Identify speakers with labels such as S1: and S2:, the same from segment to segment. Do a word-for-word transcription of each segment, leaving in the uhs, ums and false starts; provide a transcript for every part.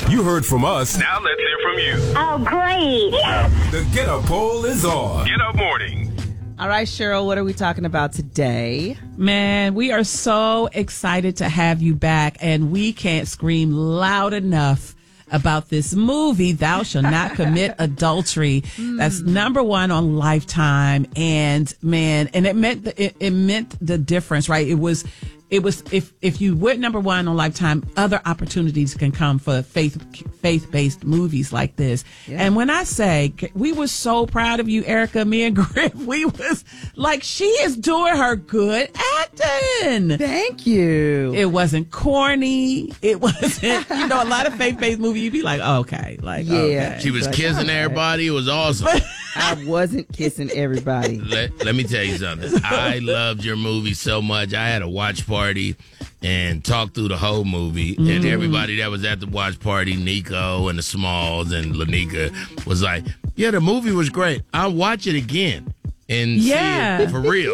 S1: You heard from us.
S2: Now let's hear from you.
S3: Oh, great.
S1: The Get Up poll is on.
S2: Get Up Morning.
S4: All right, Cheryl, what are we talking about today?
S5: Man, we are so excited to have you back, and we can't scream loud enough about this movie, Thou Shall Not Commit Adultery. Mm. That's number one on Lifetime. And man, and it meant, the, it, it meant the difference, right? It was, it was, if, if you went number one on Lifetime, other opportunities can come for faith, faith-based movies like this. Yeah. And when I say, we were so proud of you, Erica, me and Griff, we was like, she is doing her good acting.
S4: Thank you.
S5: It wasn't corny. It wasn't, you know, a lot of faith-based movies, you'd be like, oh, okay. Like,
S4: yeah.
S5: Okay.
S6: She was
S4: like,
S6: kissing
S4: okay.
S6: everybody. It was awesome.
S4: I wasn't kissing everybody.
S6: Let, let me tell you something. I loved your movie so much. I had a watch party and talked through the whole movie. Mm. And everybody that was at the watch party, Nico and the Smalls and Lanika, was like, yeah, the movie was great. I'll watch it again. And
S5: yeah.
S6: see it for real.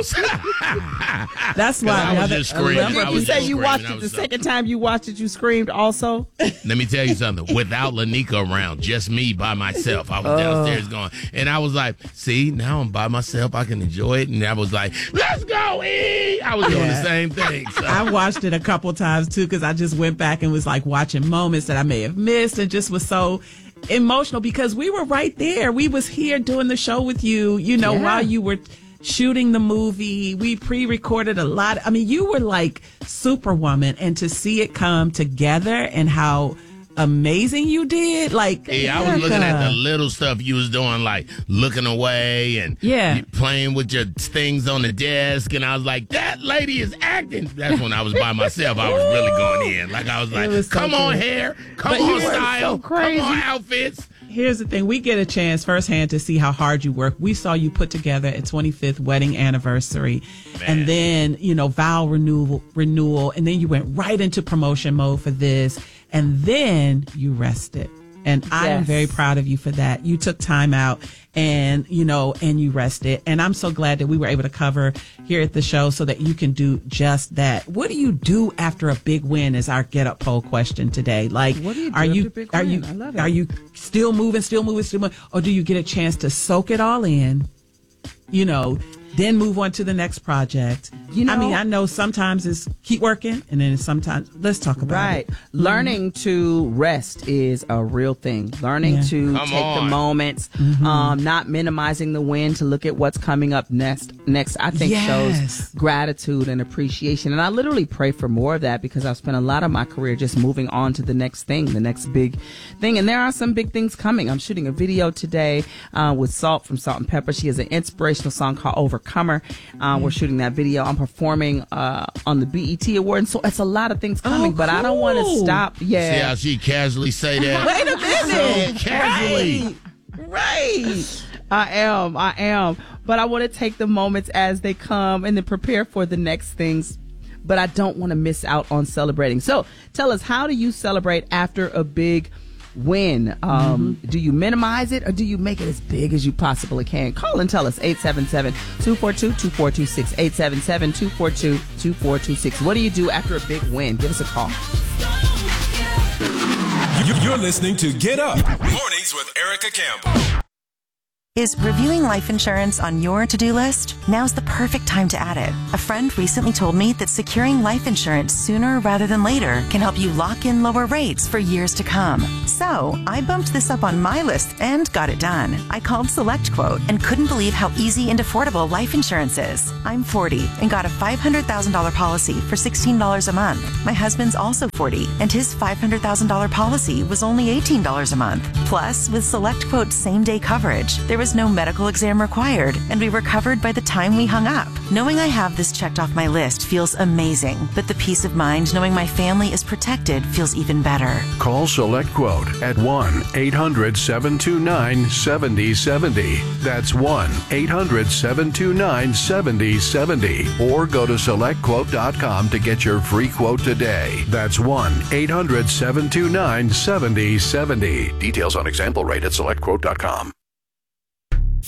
S5: That's why
S6: I was just screaming. I
S4: If
S6: was
S4: you say
S6: just
S4: you
S6: screaming.
S4: watched
S6: I
S4: it
S6: was
S4: the
S6: so-
S4: second time you watched it, you screamed also?
S6: Let me tell you something. Without Lanika around, just me by myself, I was
S4: Oh.
S6: downstairs going, and I was like, see, now I'm by myself. I can enjoy it. And I was like, let's go eat. I was doing
S5: Yeah.
S6: the same thing. So.
S5: I watched it a couple times too, because I just went back and was like watching moments that I may have missed, and just was so emotional because we were right there. We was here doing the show with you, you know,
S4: Yeah.
S5: while you were shooting the movie. We pre-recorded a lot. I mean, you were like Superwoman, and to see it come together and how amazing you did, like
S6: Yeah, I was looking at the
S5: Erica.
S6: little stuff you was doing, like looking away and
S5: Yeah.
S6: playing with your things on the desk, and I was like, that lady is acting. That's when I was by myself. I was really going in. Like, I was like,
S5: was so
S6: come on
S5: good.
S6: hair, come
S5: But you
S6: on
S5: were so
S6: style,
S5: crazy.
S6: come on outfits.
S5: Here's the thing. We get a chance firsthand to see how hard you work. We saw you put together a twenty-fifth wedding anniversary,
S6: Man.
S5: and then, you know, vow renewal, renewal, and then you went right into promotion mode for this, and then you rested. And I am
S4: Yes.
S5: very proud of you for that. You took time out and, you know, and you rested. And I'm so glad that we were able to cover here at the show so that you can do just that. What do you do after a big win is our Get Up poll question today. Like,
S4: What do you do
S5: are
S4: after
S5: you,
S4: a big
S5: are
S4: win?
S5: you,
S4: I love it.
S5: are you still moving, still moving, still moving? Or do you get a chance to soak it all in, you know, then move on to the next project?
S4: You know-
S5: I mean, I know sometimes it's keep working, and then it's sometimes, let's talk about
S4: Right.
S5: it.
S4: Learning to rest is a real thing. Learning
S5: Yeah.
S4: to
S6: Come
S4: take the
S6: on.
S4: moments, um, not minimizing the win, to look at what's coming up next. Next, I think
S5: Yes.
S4: shows gratitude and appreciation. And I literally pray for more of that because I've spent a lot of my career just moving on to the next thing, the next big thing. And there are some big things coming. I'm shooting a video today uh, with Salt from Salt and Pepper. She has an inspirational song called Overcomer. Uh, we're shooting that video. I'm performing uh, on the B E T Award. And so it's a lot of things coming,
S5: Oh,
S4: but I don't want to
S5: cool.
S4: stop.
S6: See
S4: Yeah.
S6: how she casually say that?
S5: Wait a minute.
S6: So casually.
S5: Right. Right.
S4: I am. I am. But I want to take the moments as they come and then prepare for the next things. But I don't want to miss out on celebrating. So tell us, how do you celebrate after a big win? Um,
S5: Mm-hmm.
S4: Do you minimize it or do you make it as big as you possibly can? Call and tell us. eight seven seven, two four two, two four two six. eight seven seven, two four two, two four two six. What do you do after a big win? Give us a call.
S1: You- You're listening to Get Up Mornings with Erica Campbell.
S7: Is reviewing life insurance on your to-do list? Now's the perfect time to add it. A friend recently told me that securing life insurance sooner rather than later can help you lock in lower rates for years to come. So I bumped this up on my list and got it done. I called SelectQuote and couldn't believe how easy and affordable life insurance is. I'm forty and got a five hundred thousand dollars policy for sixteen dollars a month. My husband's also forty and his five hundred thousand dollars policy was only eighteen dollars a month. Plus, with SelectQuote's same-day coverage, there was no medical exam required, and we were covered by the time we hung up. Knowing I have this checked off my list feels amazing, but the peace of mind knowing my family is protected feels even better.
S8: Call SelectQuote at one eight hundred, seven two nine, seven zero seven zero. That's one eight hundred, seven two nine, seven zero seven zero. Or go to select quote dot com to get your free quote today. That's one eight hundred, seven two nine, seven zero seven zero. Details on example rate at select quote dot com.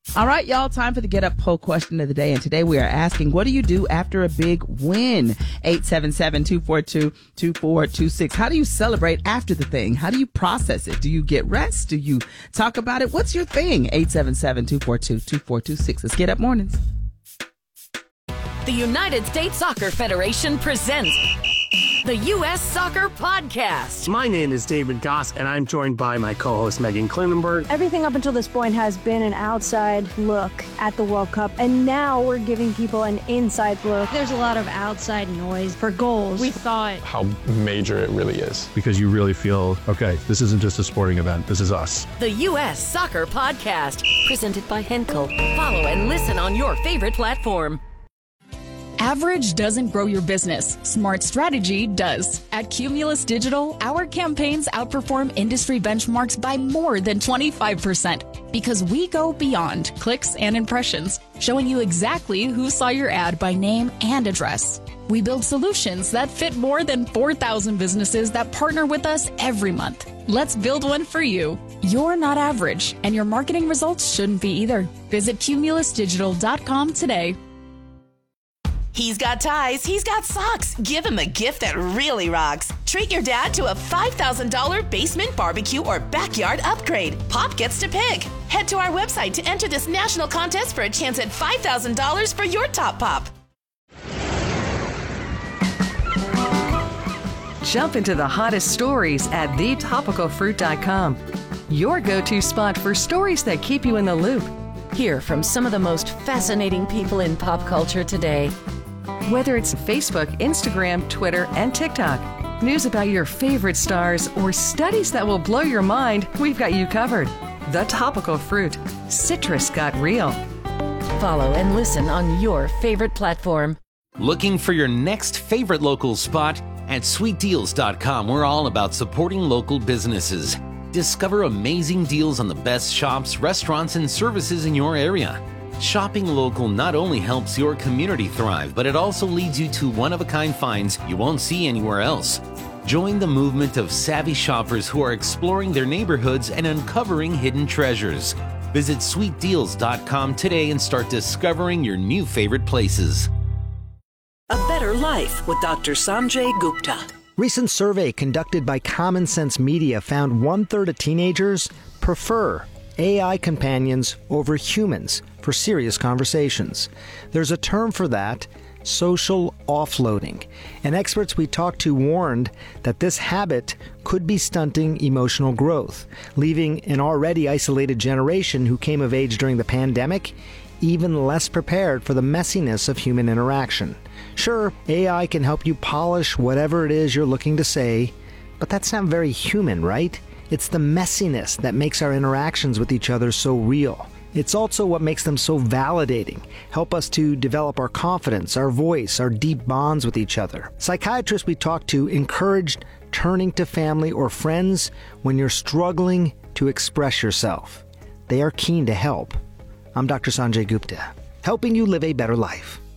S4: All right, y'all, time for the Get Up poll question of the day. And today we are asking, what do you do after a big win? eight seven seven, two four two, two four two six. How do you celebrate after the thing? How do you process it? Do you get rest? Do you talk about it? What's your thing? eight seven seven, two four two, two four two six. Let's Get Up Mornings.
S3: The United States Soccer Federation presents the U S Soccer Podcast.
S9: My name is David Goss, and I'm joined by my co-host Megan Klinenberg.
S10: Everything up until this point has been an outside look at the World Cup, and now we're giving people an inside look.
S11: There's a lot of outside noise for goals. We thought
S12: how major it really is.
S13: Because you really feel, okay, this isn't just a sporting event, this is us.
S3: The U S Soccer Podcast, presented by Henkel. Follow and listen on your favorite platform.
S14: Average doesn't grow your business. Smart strategy does. At Cumulus Digital, our campaigns outperform industry benchmarks by more than twenty-five percent because we go beyond clicks and impressions, showing you exactly who saw your ad by name and address. We build solutions that fit more than four thousand businesses that partner with us every month. Let's build one for you. You're not average, and your marketing results shouldn't be either. Visit cumulus digital dot com today.
S15: He's got ties, he's got socks. Give him a gift that really rocks. Treat your dad to a five thousand dollars basement barbecue or backyard upgrade. Pop gets to pick. Head to our website to enter this national contest for a chance at five thousand dollars for your top pop.
S16: Jump into the hottest stories at the topical fruit dot com. Your go-to spot for stories that keep you in the loop.
S3: Hear from some of the most fascinating people in pop culture today.
S16: Whether it's Facebook, Instagram, Twitter, and TikTok, news about your favorite stars, or studies that will blow your mind, we've got you covered. The Topical Fruit. Citrus got real.
S3: Follow and listen on your favorite platform.
S17: Looking for your next favorite local spot? At sweet deals dot com, we're all about supporting local businesses. Discover amazing deals on the best shops, restaurants, and services in your area. Shopping local not only helps your community thrive, but it also leads you to one-of-a-kind finds you won't see anywhere else. Join the movement of savvy shoppers who are exploring their neighborhoods and uncovering hidden treasures. Visit sweet deals dot com today and start discovering your new favorite places.
S18: A Better Life with Doctor Sanjay Gupta.
S19: Recent survey conducted by Common Sense Media found one-third of teenagers prefer A I companions over humans for serious conversations. There's a term for that, social offloading. And experts we talked to warned that this habit could be stunting emotional growth, leaving an already isolated generation who came of age during the pandemic even less prepared for the messiness of human interaction. Sure, A I can help you polish whatever it is you're looking to say, but that's not very human, right? It's the messiness that makes our interactions with each other so real. It's also what makes them so validating, help us to develop our confidence, our voice, our deep bonds with each other. Psychiatrists we talked to encouraged turning to family or friends when you're struggling to express yourself. They are keen to help. I'm Doctor Sanjay Gupta, helping you live a better life.